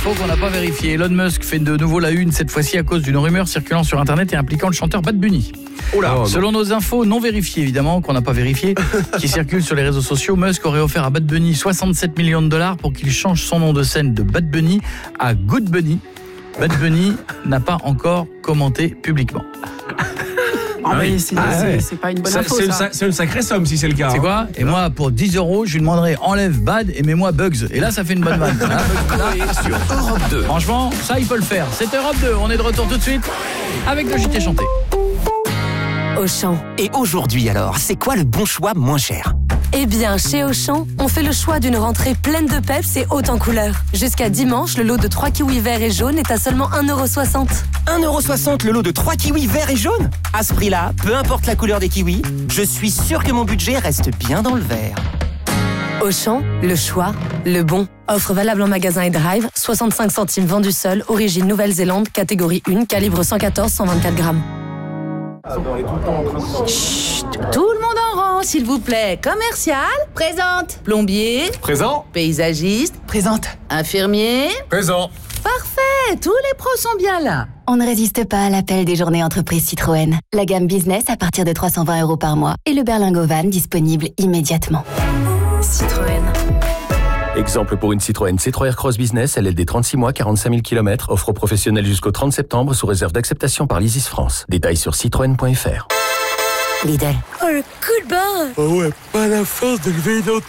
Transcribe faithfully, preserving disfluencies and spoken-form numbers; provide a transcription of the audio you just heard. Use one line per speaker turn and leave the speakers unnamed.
info qu'on n'a pas vérifiée. Elon Musk fait de nouveau la une, cette fois-ci à cause d'une rumeur circulant sur Internet et impliquant le chanteur Bad Bunny.
Oh là, oh,
Selon nos infos non vérifiées, évidemment, qu'on n'a pas vérifiées, qui circulent sur les réseaux sociaux, Musk aurait offert à Bad Bunny soixante-sept millions de dollars pour qu'il change son nom de scène de Bad Bunny à Good Bunny. Bad Bunny n'a pas encore commenté publiquement.
Ah
ah
mais
oui.
c'est,
ah
c'est,
ouais.
c'est pas une bonne
ça,
info,
c'est,
ça.
Une, c'est une sacrée somme si c'est le cas.
C'est quoi ? Et moi, pour dix euros, je lui demanderai enlève Bad et mets-moi Bugs. Et là, ça fait une bonne vanne.
Sur Europe deux.
Franchement, ça, il peut le faire. C'est Europe deux. On est de retour tout de suite avec le J T chanté.
Auchan.
Et aujourd'hui alors, c'est quoi le bon choix moins cher ?
Eh bien, chez Auchan, on fait le choix d'une rentrée pleine de peps et haute en couleurs. Jusqu'à dimanche, le lot de trois kiwis verts et jaunes est à seulement un euro soixante.
un euro soixante le lot de trois kiwis verts et jaunes ? À ce prix-là, peu importe la couleur des kiwis, je suis sûr que mon budget reste bien dans le vert.
Auchan, le choix, le bon. Offre valable en magasin et drive, soixante-cinq centimes vendu seul, origine Nouvelle-Zélande, catégorie un, calibre cent quatorze cent vingt-quatre grammes.
Chut, tout le monde en rang, s'il vous plaît. Commercial, présente. Plombier,
Présent.
paysagiste,
Présente.
infirmier.
Présent.
Parfait, tous les pros sont bien là.
On ne résiste pas à l'appel des journées entreprises Citroën. La gamme business à partir de trois cent vingt euros par mois et le berlingot van disponible immédiatement.
Citroën.
Exemple pour une Citroën C trois Aircross Business, L L D trente-six mois, quarante-cinq mille kilomètres, offre aux professionnels jusqu'au trente septembre sous réserve d'acceptation par l'Isis France. Détails sur citroën point f r.
Lidl.
Oh, le coup de barre.
Oh ouais, pas la force de lever une autre